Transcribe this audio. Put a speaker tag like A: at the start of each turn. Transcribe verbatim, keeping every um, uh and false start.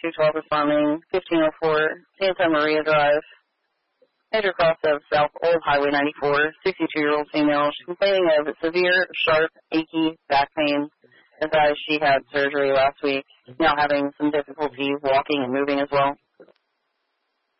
A: two twelve responding, fifteen oh four, Santa Maria Drive, major cross of South Old Highway ninety-four, sixty-two-year-old female. She's complaining of severe, sharp, achy back pain, as I she had surgery last week, now having some difficulty walking and moving as well.